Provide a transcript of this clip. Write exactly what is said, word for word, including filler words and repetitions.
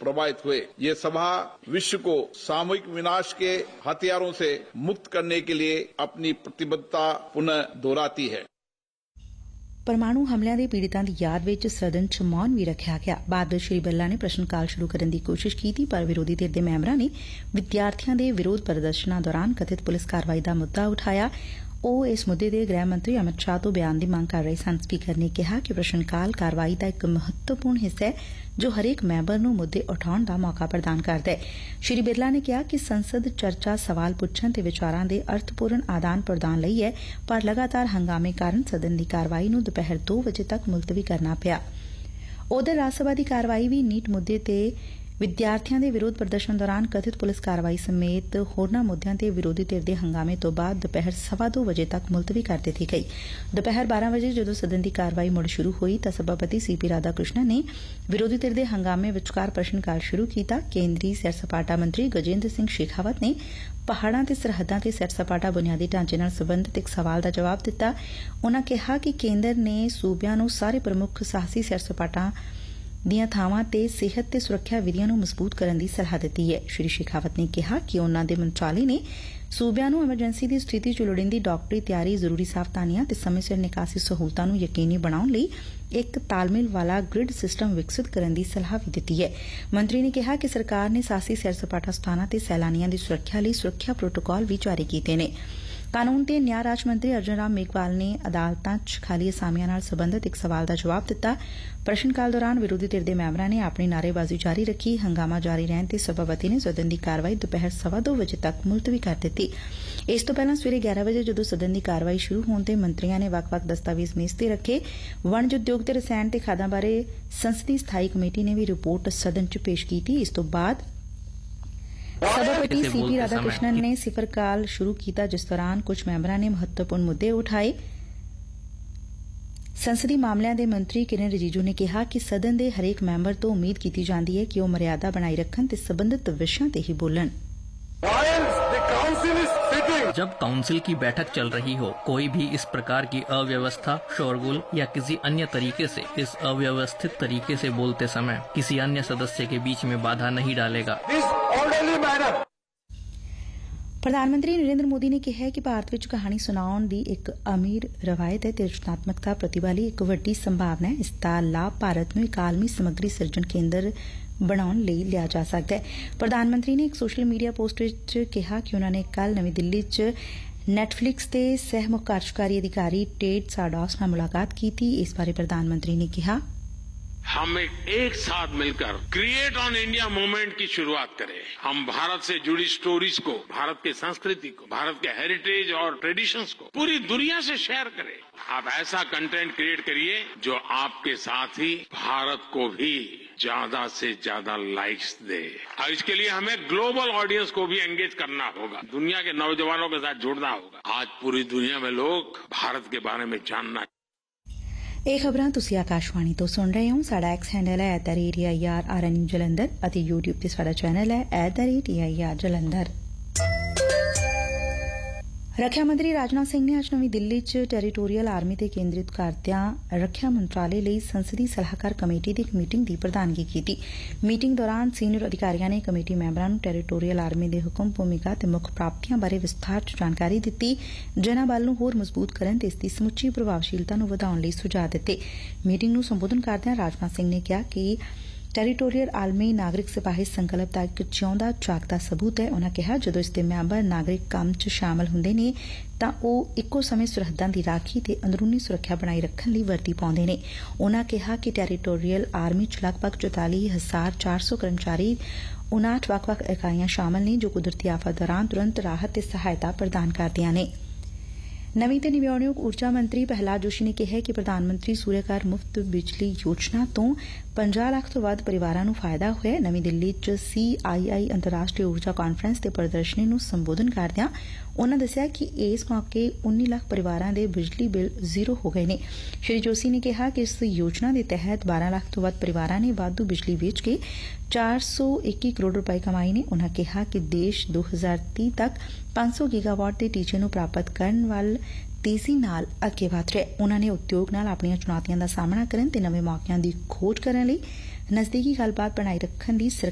प्रभावित हुए। ये सभा विश्व को सामूहिक विनाश के हथियारों से मुक्त करने के लिए अपनी प्रतिबद्धता पुनः दोहराती है। ਪਰਮਾਣੂ ਹਮਲਿਆਂ ਦੇ ਪੀੜਤਾਂ ਦੀ ਯਾਦ ਵਿੱਚ ਸਦਨ ਚ ਮੌਨ ਵੀ ਰੱਖਿਆ ਗਿਆ। ਬਾਅਦ ਵਿੱਚ ਸ਼੍ਰੀ ਬਿਰਲਾ ਨੇ ਪ੍ਰਸ਼ਨ ਕਾਲ ਸ਼ੁਰੂ ਕਰਨ ਦੀ ਕੋਸ਼ਿਸ਼ ਕੀਤੀ, ਪਰ ਵਿਰੋਧੀ ਧਿਰ ਦੇ ਮੈਂਬਰਾਂ ਨੇ ਵਿਦਿਆਰਥੀਆਂ ਦੇ ਵਿਰੋਧ ਪ੍ਰਦਰਸ਼ਨਾਂ ਦੌਰਾਨ ਕਥਿਤ ਪੁਲਿਸ ਕਾਰਵਾਈ ਦਾ ਮੁੱਦਾ ਉਠਾਇਆ। ਉਹ ਇਸ ਮੁੱਦੇ ਦੇ ਗ੍ਰਹਿ ਮੰਤਰੀ ਅਮਿਤ ਸ਼ਾਹ ਤੋਂ ਬਿਆਨ ਦੀ ਮੰਗ ਕਰ ਰਹੇ ਸਨ। ਸਪੀਕਰ ਨੇ ਕਿਹਾ ਕਿ ਪ੍ਰਸ਼ਨ ਕਾਲ ਕਾਰਵਾਈ ਦਾ ਇੱਕ ਮਹੱਤਵਪੂਰਨ ਹਿੱਸਾ ਹੈ ਜੋ ਹਰੇਕ ਮੈਂਬਰ ਨੂੰ ਮੁੱਦੇ ਉਠਾਉਣ ਦਾ ਮੌਕਾ ਪ੍ਰਦਾਨ ਕਰਦਾ ਹੈ। ਸ਼੍ਰੀ ਬਿਰਲਾ ਨੇ ਕਿਹਾ ਕਿ ਸੰਸਦ ਚਰਚਾ, ਸਵਾਲ ਪੁੱਛਣ ਤੇ ਵਿਚਾਰਾਂ ਦੇ ਅਰਥਪੂਰਨ ਆਦਾਨ ਪ੍ਰਦਾਨ ਲਈ ਹੈ, ਪਰ ਲਗਾਤਾਰ ਹੰਗਾਮੇ ਕਾਰਨ ਸਦਨ ਦੀ ਕਾਰਵਾਈ ਨੂੰ ਦੁਪਹਿਰ ਦੋ ਵਜੇ ਤੱਕ ਮੁਲਤਵੀ ਕਰਨਾ ਪਿਆ। ਉਧਰ ਰਾਜ ਸਭਾ ਦੀ ਕਾਰਵਾਈ ਵੀ ਨੀਟ ਮੁੱਦੇ ਤੇ ਵਿਦਿਆਰਥੀਆਂ ਦੇ ਵਿਰੋਧ ਪ੍ਰਦਰਸ਼ਨ ਦੌਰਾਨ ਕਥਿਤ ਪੁਲਿਸ ਕਾਰਵਾਈ ਸਮੇਤ ਹੋਰਨਾਂ ਮੁੱਦਿਆਂ ਤੇ ਵਿਰੋਧੀ ਧਿਰ ਦੇ ਹੰਗਾਮੇ ਤੋਂ ਬਾਅਦ ਦੁਪਹਿਰ ਸਵਾ ਦੋ ਵਜੇ ਤੱਕ ਮੁਲਤਵੀ ਕਰ ਦਿੱਤੀ ਗਈ। ਦੁਪਹਿਰ ਬਾਰਾਂ ਵਜੇ ਜਦੋਂ ਸਦਨ ਦੀ ਕਾਰਵਾਈ ਮੁੜ ਸ਼ੁਰੂ ਹੋਈ ਤਾਂ ਸਭਾਪਤੀ ਸੀ ਪੀ ਰਾਧਾ ਕ੍ਰਿਸ਼ਨਨ ਨੇ ਵਿਰੋਧੀ ਧਿਰ ਦੇ ਹੰਗਾਮੇ ਵਿਚਕਾਰ ਪ੍ਰਸ਼ਨ ਕਾਲ ਸ਼ੁਰੂ ਕੀਤਾ। ਕੇਂਦਰੀ ਸੈਰ ਸਪਾਟਾ ਮੰਤਰੀ ਗਜੇਂਦਰ ਸਿੰਘ ਸ਼ੇਖਾਵਤ ਨੇ ਪਹਾੜਾਂ ਤੇ ਸਰਹੱਦਾਂ ਤੇ ਸੈਰ ਸਪਾਟਾ ਬੁਨਿਆਦੀ ਢਾਂਚੇ ਨਾਲ ਸਬੰਧਤ ਇੱਕ ਸਵਾਲ ਦਾ ਜਵਾਬ ਦਿੱਤਾ। ਉਨੂਾਂ ਕਿਹਾ ਕਿ ਕੇਂਦਰ ਨੇ ਸੂਬਿਆਂ ਨੂੰ ਸਾਰੇ ਪ੍ਰਮੁੱਖ ਸਾਹਸੀ ਸੈਰ ਸਪਾਟਾ ਦੀਆਂ ਥਾਵਾਂ ਤੇ ਸਿਹਤ ਤੇ ਸੁਰੱਖਿਆ ਵਿਧੀਆਂ ਨੂੰ ਮਜ਼ਬੂਤ ਕਰਨ ਦੀ ਸਲਾਹ ਦਿੱਤੀ ਹੈ। ਸ਼੍ਰੀ ਸ਼ੇਖਾਵਤ ਨੇ ਕਿਹਾ ਕਿ ਉਨੂਾਂ ਦੇ ਮੰਤਰਾਲੇ ਨੇ ਸੂਬਿਆਂ ਨੂੰ ਐਮਰਜੈਂਸੀ ਦੀ ਸਥਿਤੀ ਚ ਲੋੜੀਂਦੀ ਡਾਕਟਰੀ ਤਿਆਰੀ, ਜ਼ਰੂਰੀ ਸਾਵਧਾਨੀਆਂ ਤੇ ਸਮੇਂ ਸਿਰ ਨਿਕਾਸੀ ਸਹੂਲਤਾਂ ਨੂੰ ਯਕੀਨੀ ਬਣਾਉਣ ਲਈ ਇੱਕ ਤਾਲਮੇਲ ਵਾਲਾ ਗ੍ਰਿਡ ਸਿਸਟਮ ਵਿਕਸਿਤ ਕਰਨ ਦੀ ਸਲਾਹ ਵੀ ਦਿੱਤੀ ਹੈ। ਮੰਤਰੀ ਨੇ ਕਿਹਾ ਕਿ ਸਰਕਾਰ ਨੇ ਸਾਹਸੀ ਸੈਰ ਸਪਾਟਾ ਸਥਾਨਾਂ ਤੇ ਸੈਲਾਨੀਆਂ ਦੀ ਸੁਰੱਖਿਆ ਲਈ ਸੁਰੱਖਿਆ ਪ੍ਰੋਟੋਕਾਲ ਵੀ ਜਾਰੀ ਕੀਤੇ ਨੇ। ਕਾਨੂੰਨ ਤੇ ਨਿਆਂ ਰਾਜ ਮੰਤਰੀ ਅਰਜਨ ਰਾਮ ਮੇਘਵਾਲ ਨੇ ਅਦਾਲਤਾਂ ਚ ਖਾਲੀ ਅਸਾਮੀਆਂ ਨਾਲ ਸਬੰਧਤ ਇੱਕ ਸਵਾਲ ਦਾ ਜਵਾਬ ਦਿੱਤਾ। ਪ੍ਰਸ਼ਨ ਕਾਲ ਦੌਰਾਨ ਵਿਰੋਧੀ ਧਿਰ ਦੇ ਮੈਂਬਰਾਂ ਨੇ ਆਪਣੀ ਨਾਅਰੇਬਾਜ਼ੀ ਜਾਰੀ ਰੱਖੀ। ਹੰਗਾਮਾ ਜਾਰੀ ਰਹਿਣ ਤੇ ਸਭਾਪਤੀ ਨੇ ਸਦਨ ਦੀ ਕਾਰਵਾਈ ਦੁਪਹਿਰ ਸਵਾ ਦੋ ਵਜੇ ਤੱਕ ਮੁਲਤਵੀ ਕਰ ਦਿੱਤੀ। ਇਸ ਤੋਂ ਪਹਿਲਾਂ ਸਵੇਰੇ ਗਿਆਰਾਂ ਵਜੇ ਜਦੋਂ ਸਦਨ ਦੀ ਕਾਰਵਾਈ ਸ਼ੁਰੂ ਹੋਣ ਤੇ ਮੰਤਰੀਆਂ ਨੇ ਵੱਖ-ਵੱਖ ਦਸਤਾਵੇਜ਼ ਮੇਜ਼ ਤੇ ਰੱਖੇ। ਵਣਜ ਉਦਯੋਗ ਤੇ ਰਸਾਇਣ ਤੇ ਖਾਦਾਂ ਬਾਰੇ ਸੰਸਦੀ ਸਥਾਈ ਕਮੇਟੀ ਨੇ ਵੀ ਰਿਪੋਰਟ ਸਦਨ ਚ ਪੇਸ਼ ਕੀਤੀ। ਇਸ ਤੋਂ ਬਾਅਦ ਸਭਾਪਤੀ ਸੀ ਪੀ ਰਾਧਾ ਕ੍ਰਿਸ਼ਨਨ ਨੇ ਸਿਫਰ ਕਾਲ ਸ਼ੁਰੂ ਕੀਤਾ, ਜਿਸ ਦੌਰਾਨ ਕੁਝ ਮੈਂਬਰਾਂ ਨੇ ਮਹੱਤਵਪੂਰਨ ਮੁੱਦੇ ਉਠਾਏ। ਸੰਸਦੀ ਮਾਮਲਿਆਂ ਦੇ ਮੰਤਰੀ ਕਿਰਨ ਰਿਜੀਜੂ ਨੇ ਕਿਹਾ ਕਿ ਸਦਨ ਦੇ ਹਰੇਕ ਮੈਂਬਰ ਤੋਂ ਉਮੀਦ ਕੀਤੀ ਜਾਂਦੀ ਹੈ ਕਿ ਉਹ ਮਰਿਆਦਾ ਬਣਾਈ ਰੱਖਣ ਤੇ ਸਬੰਧਤ ਵਿਸ਼ਿਆਂ ਤੇ ਹੀ ਬੋਲਣ। जब काउंसिल की बैठक चल रही हो, कोई भी इस प्रकार की अव्यवस्था, शोरगुल या किसी अन्य तरीके से इस अव्यवस्थित तरीके से बोलते समय किसी अन्य सदस्य के बीच में बाधा नहीं डालेगा। ਪ੍ਰਧਾਨ ਮੰਤਰੀ ਨਰਿੰਦਰ ਮੋਦੀ ਨੇ ਕਿਹਾ ਕਿ ਭਾਰਤ ਵਿੱਚ ਕਹਾਣੀ ਸੁਣਾਉਣ ਦੀ ਇੱਕ ਅਮੀਰ ਰਵਾਇਤ ਹੈ ਤੇ ਰਚਨਾਤਮਕਤਾ ਪ੍ਰਤਿਭਾ ਲਈ ਇੱਕ ਵੱਡੀ ਸੰਭਾਵਨਾ ਹੈ। ਇਸ ਦਾ ਲਾਭ ਭਾਰਤ ਨੂੰ ਇੱਕ ਆਲਮੀ ਸਮੱਗਰੀ ਸਿਰਜਣ ਕੇਂਦਰ ਬਣਾਉਣ ਲਈ ਲਿਆ ਜਾ ਸਕਦਾ ਹੈ। ਪ੍ਰਧਾਨ ਮੰਤਰੀ ਨੇ ਇੱਕ ਸੋਸ਼ਲ ਮੀਡੀਆ ਪੋਸਟ ਵਿੱਚ ਕਿਹਾ ਕਿ ਉਨੂਾਂ ਨੇ ਕੱਲ ਨਵੀਂ ਦਿੱਲੀ ਚ ਨੈਟਫਲਿਕਸ ਦੇ ਸਹਿ ਮੁੱਖ ਕਾਰਜਕਾਰੀ ਅਧਿਕਾਰੀ ਟੇਡ ਸਾਡੋਸ ਨਾਲ ਮੁਲਾਕਾਤ ਕੀਤੀ। ਇਸ ਬਾਰੇ ਪ੍ਰਧਾਨ ਮੰਤਰੀ ਨੇ ਕਿਹਾ, हम एक, एक साथ मिलकर क्रिएट ऑन इंडिया मूवमेंट की शुरुआत करें। हम भारत से जुड़ी स्टोरीज को, भारत की संस्कृति को, भारत के हेरिटेज और ट्रेडिशंस को पूरी दुनिया से शेयर करें। आप ऐसा कंटेंट क्रिएट करिए जो आपके साथ ही भारत को भी ज्यादा से ज्यादा लाइक्स दे। और इसके लिए हमें ग्लोबल ऑडियंस को भी एंगेज करना होगा, दुनिया के नौजवानों के साथ जुड़ना होगा। आज पूरी दुनिया में लोग भारत के बारे में जानना। ਇਹ ਖਬਰਾਂ ਤੁਸੀਂ ਆਕਾਸ਼ਵਾਣੀ ਤੋਂ ਸੁਣ ਰਹੇ ਹੋ। ਸਾਡਾ ਐਕਸ ਹੈਂਡਲ ਹੈ at the rate A I R R N U Jalandhar ਅਤੇ ਯੂਟਿਊਬ ਤੇ ਸਾਡਾ ਚੈਨਲ ਹੈ at the rate A I R Jalandhar. ਰੱਖਿਆ ਮੰਤਰੀ ਰਾਜਨਾਥ ਸਿੰਘ ਨੇ ਅੱਜ ਨਵੀਂ ਦਿੱਲੀ ਚ ਟੈਰੀਟੋਰੀਅਲ ਆਰਮੀ ਤੇ ਕੇਂਦਰਿਤ ਕਰਦਿਆਂ ਰੱਖਿਆ ਮੰਤਰਾਲੇ ਲਈ ਸੰਸਦੀ ਸਲਾਹਕਾਰ ਕਮੇਟੀ ਦੀ ਇੱਕ ਮੀਟਿੰਗ ਦੀ ਪ੍ਰਧਾਨਗੀ ਕੀਤੀ। ਮੀਟਿੰਗ ਦੌਰਾਨ ਸੀਨੀਅਰ ਅਧਿਕਾਰੀਆਂ ਨੇ ਕਮੇਟੀ ਮੈਂਬਰਾਂ ਨੂੰ ਟੈਰੀਟੋਰੀਅਲ ਆਰਮੀ ਦੇ ਹੁਕਮ, ਭੂਮਿਕਾ ਤੇ ਮੁੱਖ ਪ੍ਰਾਪਤੀਆਂ ਬਾਰੇ ਵਿਸਥਾਰ ਚ ਜਾਣਕਾਰੀ ਦਿੱਤੀ, ਜਿਨ੍ਹਾਂ ਬਲ ਨੂੰ ਹੋਰ ਮਜ਼ਬੂਤ ਕਰਨ ਤੇ ਇਸ ਦੀ ਸਮੁੱਚੀ ਪ੍ਰਭਾਵਸ਼ੀਲਤਾ ਨੂੰ ਵਧਾਉਣ ਲਈ ਸੁਝਾਅ ਦਿੱਤੇ। ਮੀਟਿੰਗ ਨੂੰ ਸੰਬੋਧਨ ਕਰਦਿਆਂ ਰਾਜਨਾਥ ਸਿੰਘ ਨੇ ਕਿਹਾ ਕਿ ਟੈਰੀਟੋਰੀਅਲ ਆਰਮੀ ਨਾਗਰਿਕ ਸਿਪਾਹੀ ਸੰਕਲਪ ਦਾ ਇੱਕ ਜਿਉਂਦਾ ਜਾਗਦਾ ਸਬੂਤ ਹੈ। ਉਨੂਾਂ ਕਿਹਾ ਜਦੋਂ ਇਸ ਦੇ ਮੈਂਬਰ ਨਾਗਰਿਕ ਕੰਮ ਚ ਸ਼ਾਮਲ ਹੁੰਦੇ ਨੇ ਤਾਂ ਉਹ ਇੱਕੋ ਸਮੇਂ ਸਰਹੱਦਾਂ ਦੀ ਰਾਖੀ ਤੇ ਅੰਦਰੂਨੀ ਸੁਰੱਖਿਆ ਬਣਾਈ ਰੱਖਣ ਲਈ ਵਰਦੀ ਪਾਉਂਦੇ ਨੇ। ਉਨੂਾਂ ਕਿਹਾ ਕਿ ਟੈਰੀਟੋਰੀਅਲ ਆਰਮੀ ਚ ਲਗਭਗ ਚੌਤਾਲੀ ਹਜ਼ਾਰ ਚਾਰ ਸੌ ਕਰਮਚਾਰੀ ਉਨਾਹਠ ਵੱਖ-ਵੱਖ ਇਕਾਈਆਂ ਸ਼ਾਮਲ ਨੇ ਜੋ ਕੁਦਰਤੀ ਆਫਤ ਦੌਰਾਨ ਤੁਰੰਤ ਰਾਹਤ ਤੇ ਸਹਾਇਤਾ ਪ੍ਰਦਾਨ ਕਰਦੀਆਂ ਨੇ। ਨਵੀਂ ਤੇ ਨਵਿਆਉਣਯੋਗ ਊਰਜਾ ਮੰਤਰੀ ਪ੍ਰਹਲਾਦ ਜੋਸ਼ੀ ਨੇ ਕਿਹਾ ਕਿ ਪ੍ਰਧਾਨ ਮੰਤਰੀ ਸੂਰਿਆ ਘਰ ਮੁਫ਼ਤ ਬਿਜਲੀ ਯੋਜਨਾ ਤੋਂ ਪੰਜਾਹ ਲੱਖ ਤੋਂ ਵੱਧ ਪਰਿਵਾਰਾਂ ਨੂੰ ਫਾਇਦਾ ਹੋਇਆ। ਨਵੀਂ ਦਿੱਲੀ ਚ ਸੀ ਆਈ ਆਈ ਅੰਤਰਰਾਸ਼ਟਰੀ ਊਰਜਾ ਕਾਨਫਰੰਸ ਤੇ ਪ੍ਰਦਰਸ਼ਨੀ ਨੂੰ ਸੰਬੋਧਨ ਕਰਦਿਆਂ ਉਨੂਾਂ ਦੱਸਿਆ ਕਿ ਇਸ ਮੌਕੇ ਉੱਨੀ ਲੱਖ ਪਰਿਵਾਰਾਂ ਦੇ ਬਿਜਲੀ ਬਿੱਲ ਜ਼ੀਰੋ ਹੋ ਗਏ ਨੇ। ਸ਼੍ਰੀ ਜੋਸ਼ੀ ਨੇ ਕਿਹਾ ਕਿ ਇਸ ਯੋਜਨਾ ਦੇ ਤਹਿਤ ਬਾਰਾਂ ਲੱਖ ਤੋਂ ਵੱਧ ਪਰਿਵਾਰਾਂ ਨੇ ਵਾਧੂ ਬਿਜਲੀ ਵੇਚ ਕੇ ਚਾਰ ਸੌ ਇੱਕੀ ਕਰੋੜ ਰੁਪਏ ਕਮਾਏ ਨੇ। ਉਨੂਾਂ ਕਿਹਾ ਕਿ ਦੇਸ਼ ਦੋ ਹਜ਼ਾਰ ਤੀਹ ਤੱਕ ਪੰਜ ਸੌ ਗੀਗਾਵਾਟ ਦੇ ਟੀਚੇ ਨੂੰ ਪ੍ਰਾਪਤ ਕਰਨ ਵੱਲ ਤੇਜ਼ੀ ਨਾਲ ਅੱਗੇ ਵਧ ਰਿਹਾ। ਉਨੂਾਂ ਨੇ ਉਦਯੋਗ ਨਾਲ ਆਪਣੀਆਂ ਚੁਣੌਤੀਆਂ ਦਾ ਸਾਹਮਣਾ ਕਰਨ ਤੇ ਨਵੇਂ ਮੌਕਿਆਂ ਦੀ ਖੋਜ ਕਰਨ ਲਈ ਨਜ਼ਦੀਕੀ ਗੱਲਬਾਤ ਬਣਾਈ ਰੱਖਣ ਦੀ